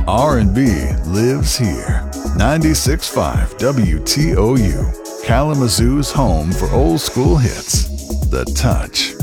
R&B lives here. 96.5 WTOU, Kalamazoo's home for old school hits. The Touch.